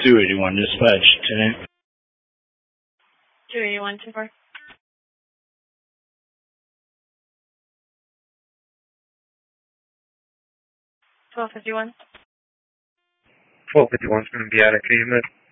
281 dispatch, Tenant. 281, 24. 1251. 1251 is going to be out of unit.